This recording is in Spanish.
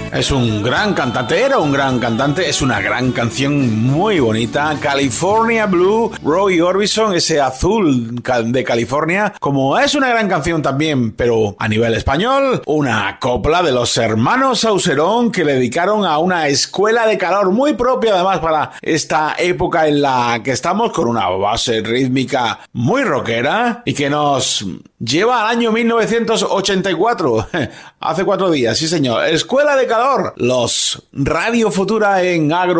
Es un gran cantante, era un gran cantante, es una gran canción muy bonita. California Blue, Roy Orbison, ese azul de California. Como es una gran canción también, pero a nivel español, una copla de los hermanos Auserón que le dedicaron a una escuela de calor muy propia además para esta época en la que estamos, con una base rítmica muy rockera y que nos lleva al año 1984. Hace 4 días, sí señor. Escuela de calor. Los Radio Futura en Agro